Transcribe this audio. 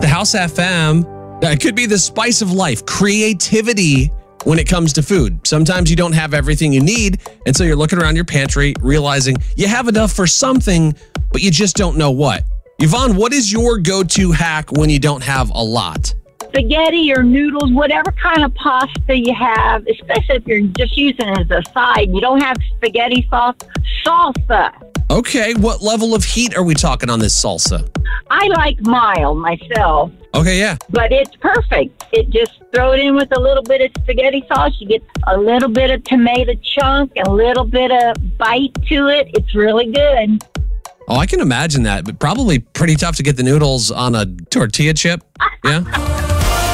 the House FM. It could be the spice of life, creativity when it comes to food. Sometimes you don't have everything you need, and so you're looking around your pantry, realizing you have enough for something, but you just don't know what. Yvonne, what is your go-to hack when you don't have a lot? Spaghetti or noodles, whatever kind of pasta you have, especially if you're just using it as a side. You don't have spaghetti sauce, salsa. Okay, what level of heat are we talking on this salsa? I like mild myself, Okay, yeah. but it's perfect. It just throw it in with a little bit of spaghetti sauce. You get a little bit of tomato chunk, a little bit of bite to it. It's really good. Oh, I can imagine that, but probably pretty tough to get the noodles on a tortilla chip. Yeah.